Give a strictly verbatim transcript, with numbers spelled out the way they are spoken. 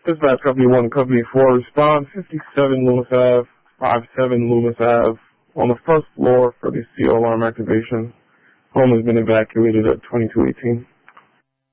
Dispatch Company one, Company four, respond fifty-seven Loomis Avenue, fifty-seven Loomis Avenue, on the first floor for the C O alarm activation. Home has been evacuated at twenty-two eighteen.